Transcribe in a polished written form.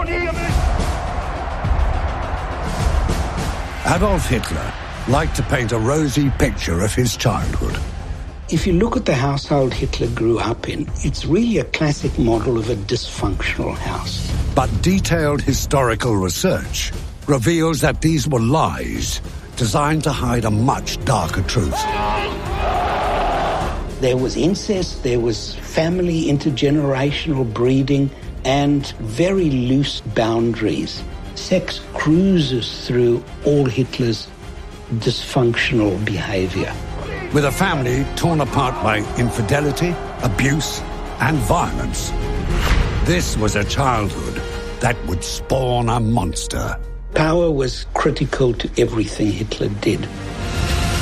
Adolf Hitler liked to paint a rosy picture of his childhood. If you look at the household Hitler grew up in, it's really a classic model of a dysfunctional house. But detailed historical research reveals that these were lies designed to hide a much darker truth. There was incest, there was family intergenerational breeding, and very loose boundaries. Sex cruises through all Hitler's dysfunctional behavior. With a family torn apart by infidelity, abuse, and violence, this was a childhood that would spawn a monster. Power was critical to everything Hitler did.